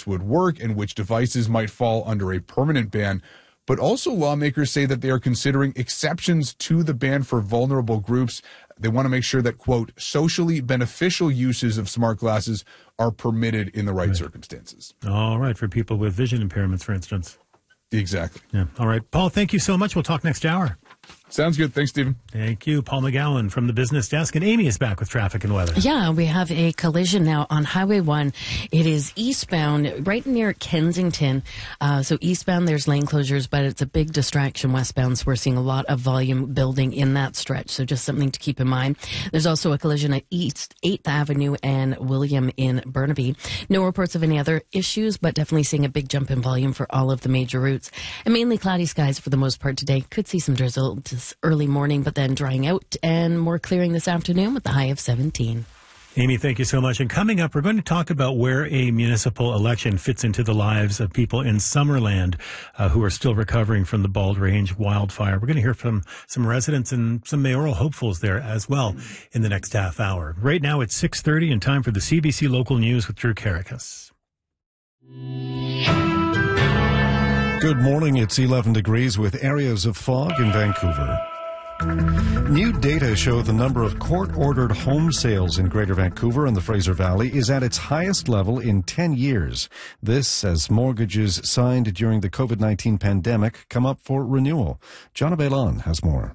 would work and which devices might fall under a permanent ban. But also lawmakers say that they are considering exceptions to the ban for vulnerable groups. They want to make sure that, quote, socially beneficial uses of smart glasses are permitted in the right circumstances. All right, for people with vision impairments, for instance. Exactly. Yeah. All right. Paul, thank you so much. We'll talk next hour. Sounds good. Thanks, Stephen. Thank you. Paul McGowan from the Business Desk. And Amy is back with traffic and weather. Yeah, we have a collision now on Highway 1. It is eastbound, right near Kensington. So eastbound, there's lane closures, but it's a big distraction westbound. So we're seeing a lot of volume building in that stretch. So just something to keep in mind. There's also a collision at East 8th Avenue and William in Burnaby. No reports of any other issues, but definitely seeing a big jump in volume for all of the major routes. And mainly cloudy skies for the most part today. Could see some drizzle this early morning, but then drying out and more clearing this afternoon with the high of 17. Amy, thank you so much. And coming up, we're going to talk about where a municipal election fits into the lives of people in Summerland who are still recovering from the Bald Range wildfire. We're going to hear from some residents and some mayoral hopefuls there as well in the next half hour. Right now, it's 6:30 and time for the CBC Local News with Drew Karakas. Good morning. It's 11 degrees with areas of fog in Vancouver. New data show the number of court-ordered home sales in Greater Vancouver and the Fraser Valley is at its highest level in 10 years. This as mortgages signed during the COVID-19 pandemic come up for renewal. John Abelon has more.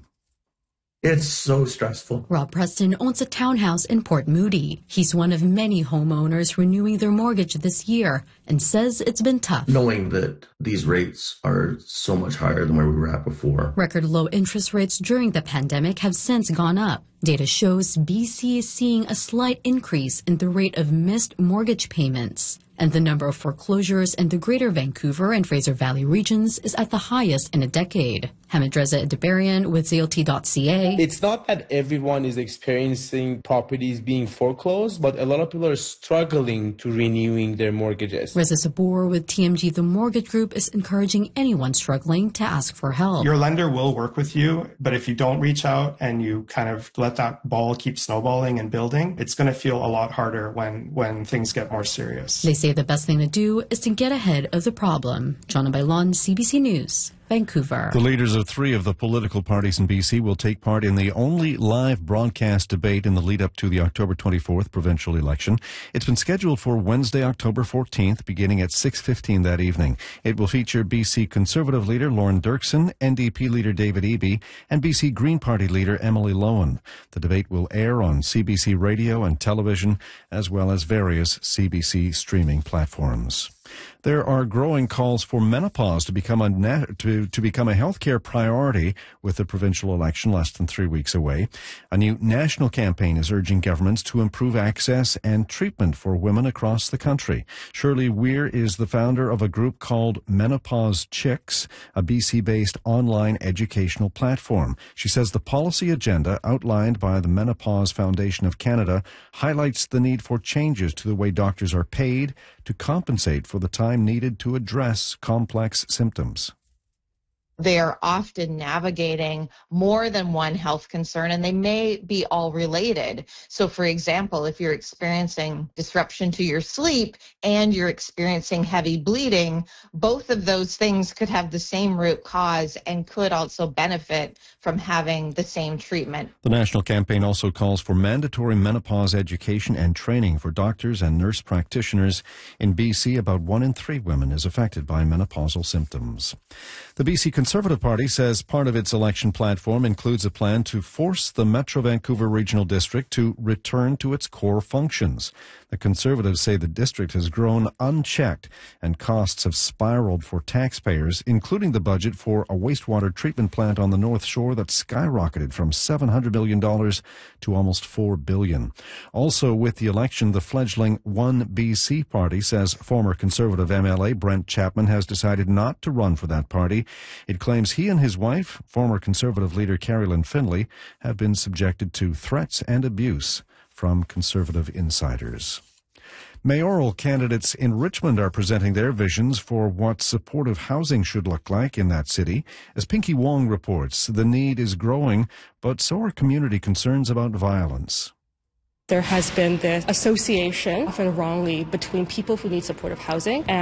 It's so stressful. Rob Preston owns a townhouse in Port Moody. He's one of many homeowners renewing their mortgage this year and says it's been tough. Knowing that these rates are so much higher than where we were at before. Record low interest rates during the pandemic have since gone up. Data shows BC is seeing a slight increase in the rate of missed mortgage payments. And the number of foreclosures in the Greater Vancouver and Fraser Valley regions is at the highest in a decade. Hamidreza Debarian with ZLT.ca. It's not that everyone is experiencing properties being foreclosed, but a lot of people are struggling to renewing their mortgages. Reza Sabur with TMG The Mortgage Group is encouraging anyone struggling to ask for help. Your lender will work with you, but if you don't reach out and you kind of let that ball keep snowballing and building, it's going to feel a lot harder when things get more serious. They say the best thing to do is to get ahead of the problem. John Bailon, CBC News, Vancouver. The leaders of 3 of the political parties in BC will take part in the only live broadcast debate in the lead up to the October 24th provincial election. It's been scheduled for Wednesday, October 14th, beginning at 6:15 that evening. It will feature BC Conservative leader Lauren Dirksen, NDP leader David Eby, and BC Green Party leader Emily Lowen. The debate will air on CBC radio and television, as well as various CBC streaming platforms. There are growing calls for menopause to become a healthcare priority with the provincial election less than 3 weeks away. A new national campaign is urging governments to improve access and treatment for women across the country. Shirley Weir is the founder of a group called Menopause Chicks, a BC-based online educational platform. She says the policy agenda outlined by the Menopause Foundation of Canada highlights the need for changes to the way doctors are paid to compensate for the time needed to address complex symptoms. They are often navigating more than one health concern, and they may be all related. So, for example, if you're experiencing disruption to your sleep and you're experiencing heavy bleeding, both of those things could have the same root cause and could also benefit from having the same treatment. The national campaign also calls for mandatory menopause education and training for doctors and nurse practitioners. In BC, about 1 in 3 women is affected by menopausal symptoms. The BC Conservative Party says part of its election platform includes a plan to force the Metro Vancouver Regional District to return to its core functions. The Conservatives say the district has grown unchecked and costs have spiraled for taxpayers, including the budget for a wastewater treatment plant on the North Shore that skyrocketed from $700 million to almost $4 billion. Also with the election, the fledgling One BC Party says former Conservative MLA Brent Chapman has decided not to run for that party. It claims he and his wife, former Conservative leader Carrie Lynn Findlay, have been subjected to threats and abuse from Conservative insiders. Mayoral candidates in Richmond are presenting their visions for what supportive housing should look like in that city. As Pinky Wong reports, the need is growing, but so are community concerns about violence. There has been this association, often wrongly, between people who need supportive housing and